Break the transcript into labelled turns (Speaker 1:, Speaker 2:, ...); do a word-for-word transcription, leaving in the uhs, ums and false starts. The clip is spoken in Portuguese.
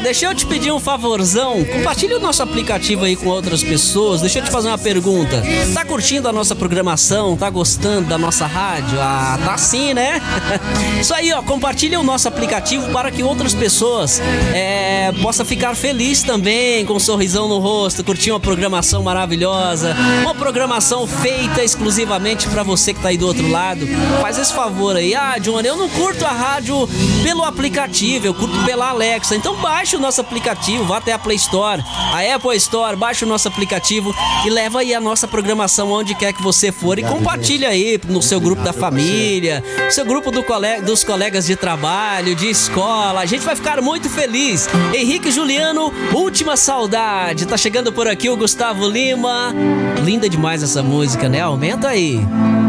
Speaker 1: deixa eu te pedir um favorzão. Compartilha o nosso aplicativo aí com outras pessoas. Deixa eu te fazer uma pergunta. Tá curtindo a nossa programação? Tá gostando da nossa rádio? Ah, tá sim, né? Isso aí, ó. Compartilha o nosso aplicativo para que outras pessoas é, possam ficar felizes também, com um sorrisão no rosto, curtir uma programação maravilhosa. Uma programação feita exclusivamente para você que tá aí do outro lado. Faz esse favor aí. Ah, Johnny, eu não curto a rádio pelo aplicativo, eu curto pela Alexa. Então baixa o nosso aplicativo, vá até a Play Store, a Apple Store, baixa o nosso aplicativo e leva aí a nossa programação onde quer que você for e compartilha aí no seu grupo da família, seu grupo do colega, dos colegas de trabalho, de escola. A gente vai ficar muito feliz. Henrique Juliano, Última Saudade. Tá chegando por aqui o Gustavo Lima. Linda demais essa música, né? Aumenta aí.